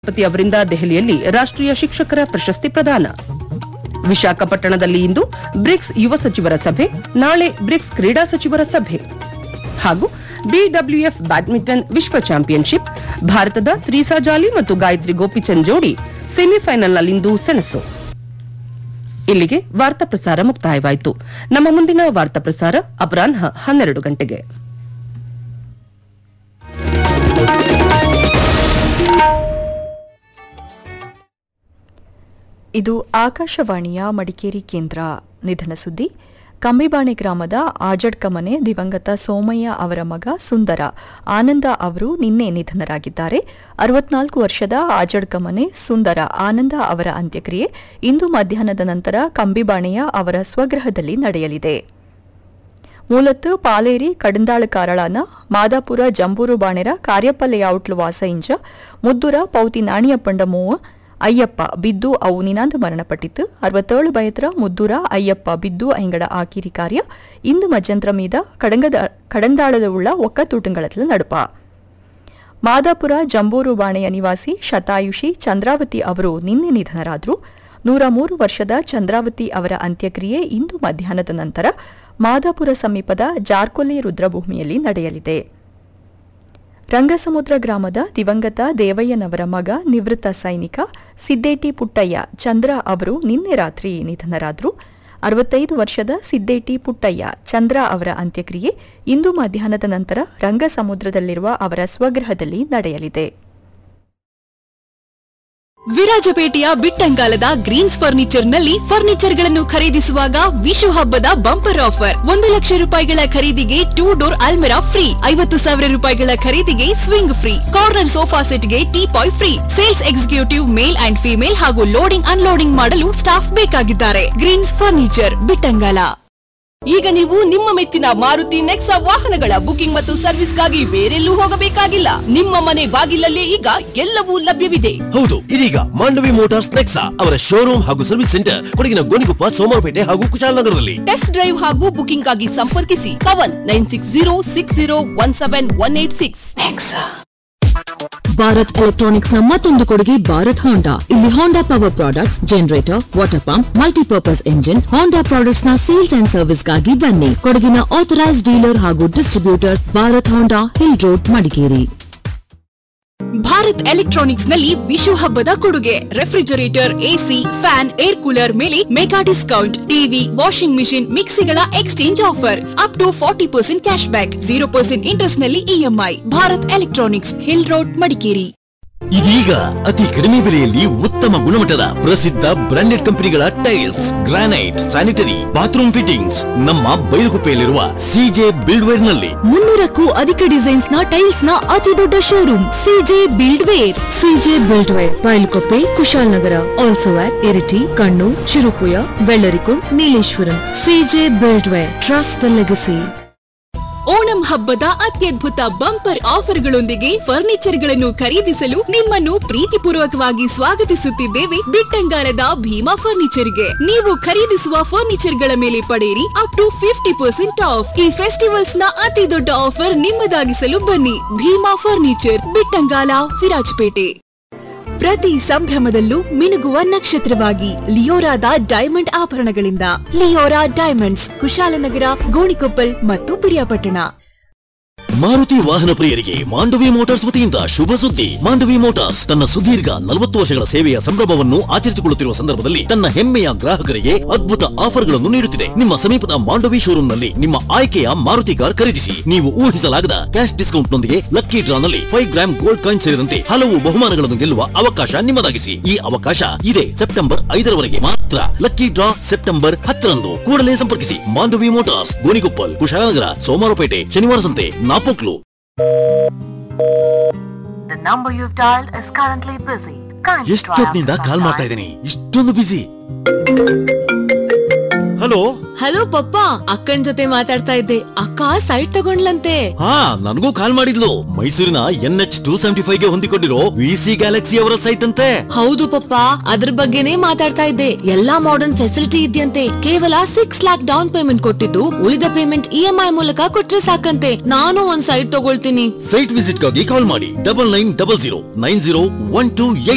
ರಾಷ್ಟ್ರಪತಿ ಅವರಿಂದ ದೆಹಲಿಯಲ್ಲಿ ರಾಷ್ಟ್ರೀಯ ಶಿಕ್ಷಕರ ಪ್ರಶಸ್ತಿ ಪ್ರದಾನ. ವಿಶಾಖಪಟ್ಟಣದಲ್ಲಿ ಇಂದು ಬ್ರಿಕ್ಸ್ ಯುವ ಸಚಿವರ ಸಭೆ, ನಾಳೆ ಬ್ರಿಕ್ಸ್ ಕ್ರೀಡಾ ಸಚಿವರ ಸಭೆ. ಹಾಗೂ ಬಿಡಬ್ಲ್ಯೂಎಫ್ ಬ್ಯಾಡ್ಮಿಂಟನ್ ವಿಶ್ವ ಚಾಂಪಿಯನ್ಶಿಪ್, ಭಾರತದ ತ್ರೀಸಾ ಜಾಲಿ ಮತ್ತು ಗಾಯತ್ರಿ ಗೋಪಿಚಂದ್ ಜೋಡಿ ಸೆಮಿಫೈನಲ್ನಲ್ಲಿಂದು ಸೆಣಸು. ಇಲ್ಲಿಗೆ ವಾರ್ತಾ ಪ್ರಸಾರ ಮುಕ್ತಾಯವಾಯಿತು. ನಮ್ಮ ಮುಂದಿನ ವಾರ್ತಾ ಪ್ರಸಾರ ಅಪರಾಹ್ನ 12 ಗಂಟೆಗೆ. ಇದು ಆಕಾಶವಾಣಿಯ ಮಡಿಕೇರಿ ಕೇಂದ್ರ. ನಿಧನ ಸುದ್ದಿ. ಕಂಬಿಬಾಣೆ ಗ್ರಾಮದ ಆಜಡ್ಕ ಮನೆ ದಿವಂಗತ ಸೋಮಯ್ಯ ಅವರ ಮಗ ಸುಂದರ ಆನಂದ ಅವರು ನಿನ್ನೆ ನಿಧನರಾಗಿದ್ದಾರೆ. 64 ವರ್ಷದ ಆಜಡ್ಕ ಮನೆ ಸುಂದರ ಆನಂದ ಅವರ ಅಂತ್ಯಕ್ರಿಯೆ ಇಂದು ಮಧ್ಯಾಹ್ನದ ನಂತರ ಕಂಬಿಬಾಣೆಯ ಅವರ ಸ್ವಗೃಹದಲ್ಲಿ ನಡೆಯಲಿದೆ. ಮೂಲತ್ತು ಪಾಲೇರಿ ಕಡಂದಾಳಕಾರಳಾನ ಮಾದಾಪುರ ಜಂಬೂರು ಬಾಣೆರ ಕಾರ್ಯಪ್ಪ ಲೇಔಟ್ಲು ವಾಸ ಇಂಚ ಮುದ್ದುರ ಪೌತಿ ನಾಣಿಯಪ್ಪಂಡ ಮೂವ ಅಯ್ಯಪ್ಪ ಬಿದ್ದು ಅವು ನಿನಾಂದು ಮರಣಪಟ್ಟಿತ್ತು. 67 ಬಯತ್ರ ಮುದ್ದೂರ ಅಯ್ಯಪ್ಪ ಬಿದ್ದು ಐಂಗಡ ಆಕಿರಿ ಕಾರ್ಯ ಇಂದು ಮಜ್ಜಂತ್ರ ಮೀದ ಕಡಂದಾಳದ ಉಳ್ಳ ಒಕ್ಕತೂಟಂಗಳತ್ಲ ನಡುಪ. ಮಾದಾಪುರ ಜಂಬೂರು ಬಾಣೆಯ ನಿವಾಸಿ ಶತಾಯುಷಿ ಚಂದ್ರಾವತಿ ಅವರು ನಿನ್ನೆ ನಿಧನರಾದರು. 103 ವರ್ಷದ ಚಂದ್ರಾವತಿ ಅವರ ಅಂತ್ಯಕ್ರಿಯೆ ಇಂದು ಮಧ್ಯಾಹ್ನದ ನಂತರ ಮಾದಾಪುರ ಸಮೀಪದ ಜಾರ್ಕೊಲ್ಲಿ ರುದ್ರಭೂಮಿಯಲ್ಲಿ ನಡೆಯಲಿದೆ. ರಂಗಸಮುದ್ರ ಗ್ರಾಮದ ದಿವಂಗತ ದೇವಯ್ಯನವರ ಮಗ ನಿವೃತ್ತ ಸೈನಿಕ ಸಿದ್ದೇಟಿ ಪುಟ್ಟಯ್ಯ ಚಂದ್ರ ಅವರು ನಿನ್ನೆ ರಾತ್ರಿ ನಿಧನರಾದರು. 65 ವರ್ಷದ ಸಿದ್ದೇಟಿ ಪುಟ್ಟಯ್ಯ ಚಂದ್ರ ಅವರ ಅಂತ್ಯಕ್ರಿಯೆ ಇಂದು ಮಧ್ಯಾಹ್ನದ ನಂತರ ರಂಗಸಮುದ್ರದಲ್ಲಿರುವ ಅವರ ಸ್ವಗೃಹದಲ್ಲಿ ನಡೆಯಲಿದೆ. ವಿರಾಜಪೇಟೆಯ ಬಿಟ್ಟಂಗಾಲದ ಗ್ರೀನ್ಸ್ ಫರ್ನಿಚರ್ನಲ್ಲಿ ಫರ್ನಿಚರ್ಗಳನ್ನು ಖರೀದಿಸುವಾಗ ವಿಶು ಹಬ್ಬದ ಬಂಪರ್ ಆಫರ್. 1 ಲಕ್ಷ ರೂಪಾಯಿಗಳ ಖರೀದಿಗೆ 2 ಡೋರ್ ಅಲ್ಮೆರಾ ಫ್ರೀ, 50,000 ರೂಪಾಯಿಗಳ ಖರೀದಿಗೆ swing free, corner sofa ಸೆಟ್ಗೆ teapoy free. Sales executive male and female ಹಾಗೂ ಲೋಡಿಂಗ್ ಅನ್ಲೋಡಿಂಗ್ ಮಾಡಲು ಸ್ಟಾಫ್ ಬೇಕಾಗಿದ್ದಾರೆ. Green's furniture Bittangala. ಈಗ ನೀವು ನಿಮ್ಮ ಮೆಚ್ಚಿನ ಮಾರುತಿ ನೆಕ್ಸಾ ವಾಹನಗಳ ಬುಕಿಂಗ್ ಮತ್ತು ಸರ್ವಿಸ್ಗಾಗಿ ಬೇರೆಲ್ಲೂ ಹೋಗಬೇಕಾಗಿಲ್ಲ. ನಿಮ್ಮ ಮನೆ ಬಾಗಿಲಲ್ಲೇ ಈಗ ಎಲ್ಲವೂ ಲಭ್ಯವಿದೆ. ಹೌದು, ಇದೀಗ ಮಾಂಡವಿ ಮೋಟಾರ್ಸ್ ನೆಕ್ಸಾ ಅವರ ಶೋರೂಮ್ ಹಾಗೂ ಸರ್ವಿಸ್ ಸೆಂಟರ್ ಕೊಡಗಿನ ಗೋಣಿಕೊಪ್ಪ, ಸೋಮವಾರಪೇಟೆ ಹಾಗೂ ಕುಶಾಲನಗರದಲ್ಲಿ. ಟೆಸ್ಟ್ ಡ್ರೈವ್ ಹಾಗೂ ಬುಕಿಂಗ್ ಆಗಿ ಸಂಪರ್ಕಿಸಿ ಪವನ್ 9606017186. ಭಾರತ್ ಎಲೆಕ್ಟ್ರಾನಿಕ್ಸ್ ನ ಮತ್ತೊಂದು ಕೊಡುಗೆ ಭಾರತ್ ಹೋಂಡಾ. ಇಲ್ಲಿ ಹೋಂಡಾ power product, generator, water pump, multipurpose engine, ಹೋಂಡಾ ಪ್ರಾಡಕ್ಟ್ಸ್ ನ ಸೇಲ್ಸ್ ಅಂಡ್ ಸರ್ವಿಸ್ಗಾಗಿ ಬನ್ನಿ. ಕೊಡಗಿನ ಆಥರೈಸ್ಡ್ ಡೀಲರ್ ಹಾಗೂ ಡಿಸ್ಟ್ರಿಬ್ಯೂಟರ್ ಭಾರತ್ ಹೋಂಡಾ, hill road, Madikeri. Bharat electronics ನಲ್ಲಿ ವಿಶು ಹಬ್ಬದ ಕೊಡುಗೆ. Refrigerator, AC, fan, air cooler ಮೇಲೆ mega discount. TV, washing machine, ಮಿಕ್ಸಿಗಳ exchange offer. Up to 40% cash back, 0% interest ನಲ್ಲಿ EMI. Bharat electronics, hill road, Madikeri. ಇದೀಗ ಅತಿ ಕಡಿಮೆ ಬೆಲೆಯಲ್ಲಿ ಉತ್ತಮ ಗುಣಮಟ್ಟದ ಪ್ರಸಿದ್ಧ ಬ್ರಾಂಡೆಡ್ ಕಂಪನಿಗಳ tiles, granite, sanitary, bathroom fittings ನಮ್ಮ ಬೈಲುಗುಪ್ಪೆಯಲ್ಲಿರುವ ಸಿಜೆ ಬಿಲ್ಡ್ವೇರ್ ನಲ್ಲಿ. 300ಕ್ಕೂ ಅಧಿಕ ಡಿಸೈನ್ಸ್ ನ ಟೈಲ್ಸ್ ನ ಅತಿ ದೊಡ್ಡ showroom CJ ಬಿಲ್ಡ್ವೇರ್. CJ ಬಿಲ್ಡ್ವೇರ್, Bylakuppe, Kushalnagar, also at Iritty, Kannur, Cherupuzha, Vellarikundu, Nileshwaram. CJ ಬಿಲ್ಡ್ವೇರ್, trust the legacy. Onam ಹಬ್ಬದ ಅತ್ಯದ್ಭುತ ಬಂಪರ್ ಆಫರ್ಗಳೊಂದಿಗೆ ಫರ್ನಿಚರ್ಗಳನ್ನು ಖರೀದಿಸಲು ನಿಮ್ಮನ್ನು ಪ್ರೀತಿಪೂರ್ವಕವಾಗಿ ಸ್ವಾಗತಿಸುತ್ತಿದ್ದೇವೆ ಬಿಟ್ಟಂಗಾಲದ ಭೀಮಾ ಫರ್ನಿಚರ್ಗೆ. ನೀವು ಖರೀದಿಸುವ ಫರ್ನಿಚರ್ಗಳ ಮೇಲೆ ಪಡೆಯಿರಿ ಅಪ್ ಟು 50% ಆಫ್. ಈ ಫೆಸ್ಟಿವಲ್ಸ್ ನ ಅತಿ ದೊಡ್ಡ ಆಫರ್ ನಿಮ್ಮದಾಗಿಸಲು ಬನ್ನಿ. ಭೀಮಾ ಫರ್ನಿಚರ್, ಬಿಟ್ಟಂಗಾಲ, ವಿರಾಜಪೇಟೆ. ಪ್ರತಿ ಸಂಭ್ರಮದಲ್ಲೂ ಮಿನುಗುವ ನಕ್ಷತ್ರವಾಗಿ ಲಿಯೋರಾದ diamond ಆಭರಣಗಳಿಂದ. Leora diamonds, Kushalnagar, Gonikoppal ಮತ್ತು ಪಿರಿಯಾಪಟ್ಟಣ. ಮಾರುತಿ ವಾಹನ ಪ್ರಿಯರಿಗೆ ಮಾಂಡವಿ ಮೋಟಾರ್ಸ್ ವತಿಯಿಂದ ಶುಭ ಸುದ್ದಿ. ಮಾಂಡವಿ ಮೋಟಾರ್ಸ್ ತನ್ನ ಸುದೀರ್ಘ 40 ವರ್ಷಗಳ ಸೇವೆಯ ಸಂಭ್ರಮವನ್ನು ಆಚರಿಸಿಕೊಳ್ಳುತ್ತಿರುವ ಸಂದರ್ಭದಲ್ಲಿ ತನ್ನ ಹೆಮ್ಮೆಯ ಗ್ರಾಹಕರಿಗೆ ಅದ್ಭುತ ಆಫರ್ಗಳನ್ನು ನೀಡುತ್ತಿದೆ. ನಿಮ್ಮ ಸಮೀಪದ ಮಾಂಡವಿ ಶೋರೂಮ್ ನಲ್ಲಿ ನಿಮ್ಮ ಆಯ್ಕೆಯ ಮಾರುತಿ ಕಾರ್ ಖರೀದಿಸಿ. ನೀವು ಊಹಿಸಲಾಗದ ಕ್ಯಾಶ್ ಡಿಸ್ಕೌಂಟ್ ನೊಂದಿಗೆ ಲಕ್ಕಿ ಡ್ರಾ ನಲ್ಲಿ 5 ಗ್ರಾಮ್ ಗೋಲ್ಡ್ ಕಾಯಿನ್ ಸೇರಿದಂತೆ ಹಲವು ಬಹುಮಾನಗಳನ್ನು ಗೆಲ್ಲುವ ಅವಕಾಶ ನಿಮ್ಮದಾಗಿಸಿ. ಈ ಅವಕಾಶ ಇದೆ ಸೆಪ್ಟೆಂಬರ್ 5ರವರೆಗೆ ಮಾತ್ರ. Lucky draw September 10ರಂದು. ಕೂಡಲೇ ಸಂಪರ್ಕಿಸಿ ಮಾಂಡವಿ ಮೋಟಾರ್ಸ್, ಗೋಣಿಕೊಪ್ಪಲ್, ಕುಶಾಲನಗರ, ಸೋಮವಾರಪೇಟೆ, ಶನಿವಾರ ಸಂತೆ, Napoklu. The number you've dialed is currently busy. ಎಷ್ಟೊತ್ತಿನಿಂದ ಕಾಲ್ ಮಾಡ್ತಾ ಇದ್ದೀನಿ, ಇಷ್ಟೊಂದು ಬಿಸಿ. ಹಲೋ ಹಲೋ ಪಪ್ಪ, ಅಕ್ಕನ್ ಜೊತೆ ಮಾತಾಡ್ತಾ ಇದ್ದೆ. ಅಕ್ಕ ಸೈಟ್ ತಗೊಂಡ್ಲಂತೆ. ಹಾ, ನನಗೂ ಕಾಲ್ ಮಾಡಿದ್ಲು. ಮೈಸೂರಿನ NH 275 ಗೆ ಹೊಂದಿಕೊಂಡಿರೋ ವಿಸಿ ಗ್ಯಾಲಕ್ಸಿ ಅವರ ಸೈಟ್ ಅಂತೆ. ಹೌದು ಪಪ್ಪ, ಅದ್ರ ಬಗ್ಗೆನೇ ಮಾತಾಡ್ತಾ ಇದ್ದೆ. ಎಲ್ಲಾ ಮಾಡರ್ನ್ ಫೆಸಿಲಿಟಿ ಇದೆಯಂತೆ. ಕೇವಲ 6 लाख ಡೌನ್ ಪೇಮೆಂಟ್ ಕೊಟ್ಟಿದ್ದು ಉಳಿದ ಪೇಮೆಂಟ್ EMI ಮೂಲಕ ಕೊಟ್ರೆ ಸಾಕಂತೆ. ನಾನು ಒಂದ್ ಸೈಟ್ ತಗೊಳ್ತೀನಿ. ಸೈಟ್ ವಿಸಿಟ್ ಗಾಗಿ ಕಾಲ್ ಮಾಡಿ 99009012